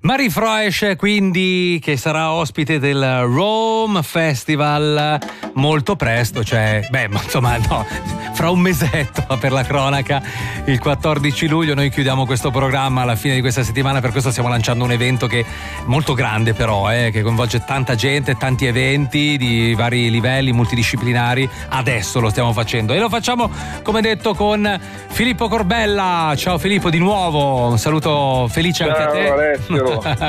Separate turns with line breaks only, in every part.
Marie Froesch, quindi, che sarà ospite del Rome Festival molto presto, cioè, fra un mesetto per la cronaca, il 14 luglio. Noi chiudiamo questo programma alla fine di questa settimana, per questo stiamo lanciando un evento che è molto grande però, che coinvolge tanta gente, tanti eventi di vari livelli multidisciplinari. Adesso lo stiamo facendo e lo facciamo, come detto, con Filippo Corbella. Ciao Filippo, di nuovo, un saluto felice anche a te.
Alessio.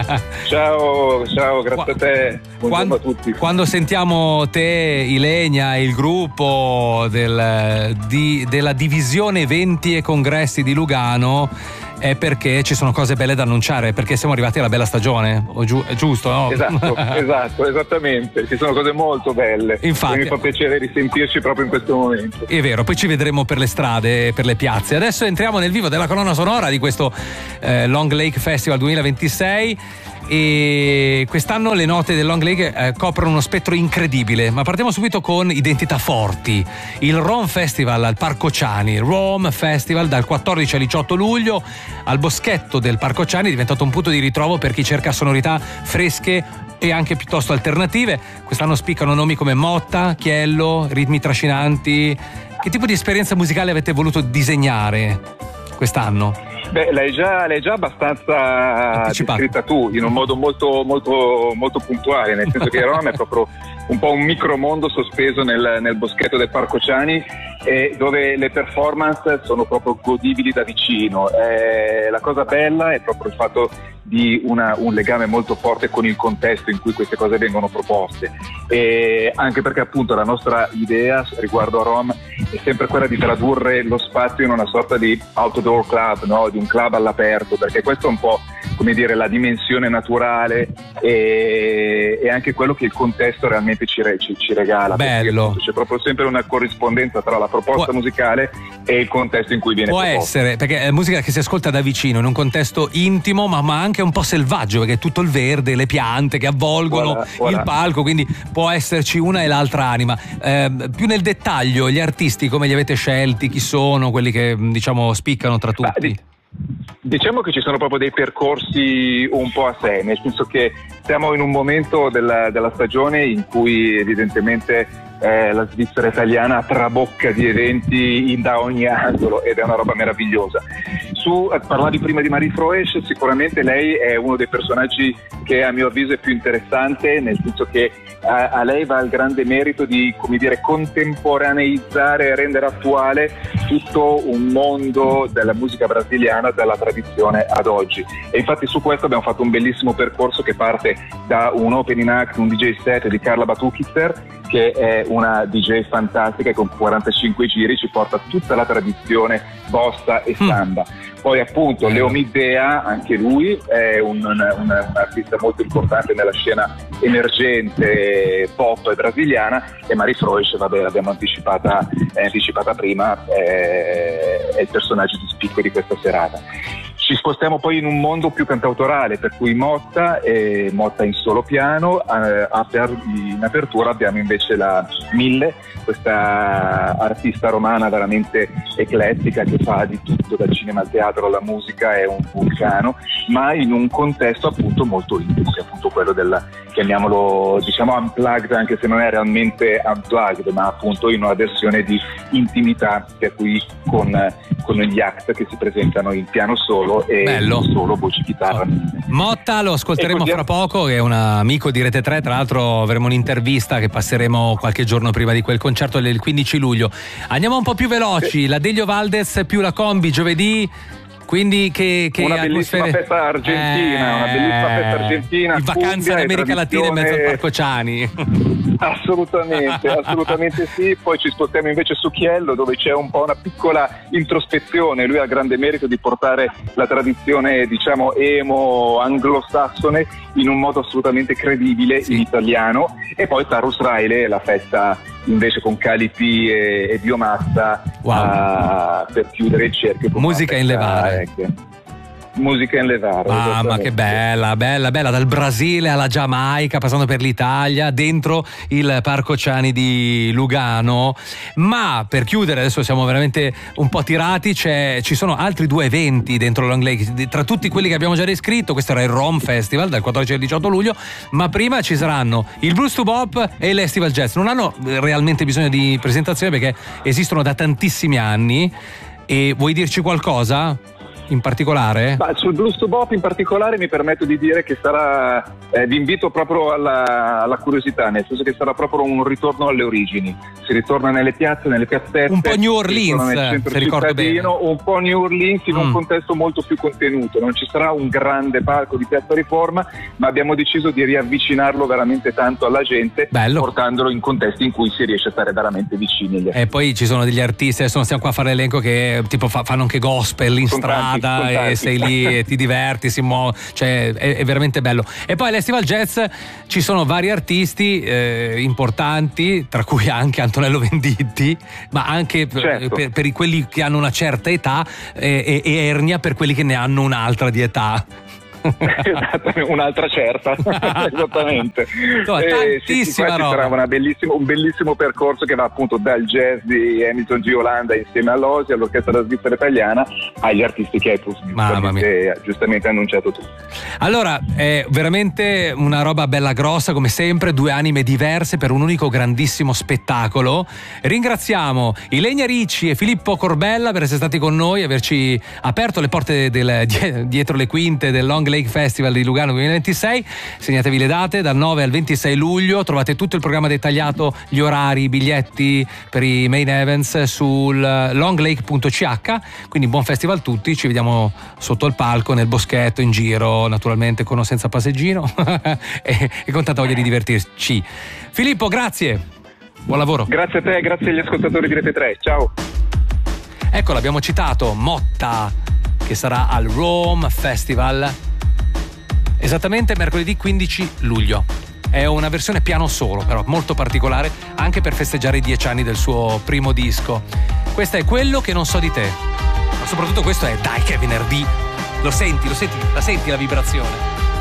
Ciao, grazie a te. Buongiorno a tutti.
Quando sentiamo te, Ilenia, il gruppo della divisione eventi e congressi di Lugano, è perché ci sono cose belle da annunciare, perché siamo arrivati alla bella stagione, è giusto, no?
Esatto, esattamente, ci sono cose molto belle.
Infatti,
mi fa piacere risentirci proprio in questo momento.
È vero, poi ci vedremo per le strade, per le piazze. Adesso entriamo nel vivo della colonna sonora di questo Long Lake Festival 2026. E quest'anno le note del Long Lake coprono uno spettro incredibile, ma partiamo subito con identità forti. Il Rome Festival al Parco Ciani, Rome Festival dal 14 al 18 luglio al boschetto del Parco Ciani, è diventato un punto di ritrovo per chi cerca sonorità fresche e anche piuttosto alternative. Quest'anno spiccano nomi come Motta, Chiello, ritmi trascinanti. Che tipo di esperienza musicale avete voluto disegnare quest'anno?
Beh, l'hai già abbastanza descritta tu, in un modo molto, molto, molto puntuale, nel senso che Rome è proprio un po' un micromondo sospeso nel boschetto del Parco Ciani, dove le performance sono proprio godibili da vicino. La cosa bella è proprio il fatto di un legame molto forte con il contesto in cui queste cose vengono proposte, anche perché appunto la nostra idea riguardo a Rome è sempre quella di tradurre lo spazio in una sorta di outdoor club, no? Di un club all'aperto, perché questo è un po', come dire, la dimensione naturale e anche quello che il contesto realmente ci regala.
Bello.
C'è proprio sempre una corrispondenza tra la proposta musicale e il contesto in cui viene proposta.
Può essere, perché è musica che si ascolta da vicino, in un contesto intimo, ma anche un po' selvaggio, perché è tutto il verde, le piante che avvolgono il palco, quindi può esserci una e l'altra anima. Più nel dettaglio, gli artisti come li avete scelti, chi sono quelli che diciamo spiccano tra tutti?
Diciamo che ci sono proprio dei percorsi un po' a sé, nel senso che siamo in un momento della stagione in cui evidentemente la Svizzera italiana trabocca di eventi da ogni angolo ed è una roba meravigliosa. Parlavi prima di Marie Froesch, sicuramente lei è uno dei personaggi che a mio avviso è più interessante, nel senso che a lei va il grande merito di, come dire, contemporaneizzare e rendere attuale tutto un mondo della musica brasiliana, dalla tradizione ad oggi. E infatti su questo abbiamo fatto un bellissimo percorso che parte da un opening act, un DJ set di Carla Batukitzer, che è una DJ fantastica e con 45 giri ci porta tutta la tradizione bossa e samba. Poi appunto Leo Midea, anche lui è un artista molto importante nella scena emergente pop e brasiliana, e Marie Froesch, l'abbiamo anticipata prima, è il personaggio di spicco di questa serata. Ci spostiamo poi in un mondo più cantautorale, per cui Motta in solo piano. In apertura abbiamo invece la Mille, questa artista romana veramente eclettica che fa di tutto, dal cinema al teatro alla musica, è un vulcano, ma in un contesto appunto molto intimo, che è appunto quello chiamiamolo diciamo unplugged, anche se non è realmente unplugged, ma appunto in una versione di intimità, che è qui con gli act che si presentano in piano solo e solo voce chitarra.
Motta lo ascolteremo fra poco, che è un amico di Rete 3, tra l'altro avremo un'intervista che passeremo qualche giorno prima di quel concerto del 15 luglio. Andiamo un po' più veloci, la Delio Valdez più la combi giovedì. Quindi che
una bellissima festa argentina,
in vacanza in America Latina in mezzo al Parco Ciani.
Assolutamente sì. Poi ci spostiamo invece su Chiello, dove c'è un po' una piccola introspezione. Lui ha il grande merito di portare la tradizione, diciamo, emo anglosassone in un modo assolutamente credibile in italiano. E poi Tarus Riley, la festa invece con Calipi e Biomassa, per chiudere il cerchio.
Musica in levare.
musica in levare.
Ma che bella, dal Brasile alla Giamaica, passando per l'Italia, dentro il Parco Oceani di Lugano. Ma per chiudere, adesso siamo veramente un po' tirati, ci sono altri 2 eventi dentro Long Lake, tra tutti quelli che abbiamo già descritto. Questo era il Rom Festival dal 14 al 18 luglio, ma prima ci saranno il Blues to Bop e il Festival Jazz. Non hanno realmente bisogno di presentazione perché esistono da tantissimi anni. E vuoi dirci qualcosa in particolare?
Sul Blues to Bop in particolare mi permetto di dire che sarà, vi invito proprio alla curiosità, nel senso che sarà proprio un ritorno alle origini. Si ritorna nelle piazze, nelle piazzette,
un po' New Orleans, se ricordo bene,
un po' New Orleans in un contesto molto più contenuto. Non ci sarà un grande palco di Piazza Riforma, ma abbiamo deciso di riavvicinarlo veramente tanto alla gente. Bello. Portandolo in contesti in cui si riesce a stare veramente vicini.
E poi ci sono degli artisti, adesso non stiamo qua a fare l'elenco, che tipo fanno anche gospel in strada, e sei lì e ti diverti, si muove, cioè è veramente bello. E poi all'Festival Jazz ci sono vari artisti importanti, tra cui anche Antonello Venditti, ma anche per quelli che hanno una certa età, e Ernia per quelli che ne hanno un'altra di età.
Un'altra certa. Esattamente.
Tantissima roba.
Sarà un bellissimo percorso che va appunto dal jazz di Hamilton G. Olanda insieme all'Osi, all'Orchestra della Svizzera Italiana, agli artisti che hai giustamente annunciato tu.
Allora, è veramente una roba bella grossa, come sempre, 2 anime diverse per un unico grandissimo spettacolo. Ringraziamo Ilenia Ricci e Filippo Corbella per essere stati con noi, averci aperto le porte dietro le quinte del Long Lake Festival di Lugano 2026. Segnatevi le date, dal 9 al 26 luglio trovate tutto il programma dettagliato, gli orari, i biglietti per i main events sul longlake.ch. quindi buon festival a tutti, ci vediamo sotto il palco, nel boschetto, in giro, naturalmente con o senza passeggino e con tanta voglia di divertirci. Filippo, grazie, buon lavoro.
Grazie a te, grazie agli ascoltatori di Rete 3, ciao.
Ecco, l'abbiamo citato, Motta, che sarà al Rome Festival esattamente mercoledì 15 luglio. È una versione piano solo, però molto particolare, anche per festeggiare i 10 anni del suo primo disco. Questo è Quello che non so di te, ma soprattutto questo è Dai che è venerdì. Lo senti, la senti la vibrazione?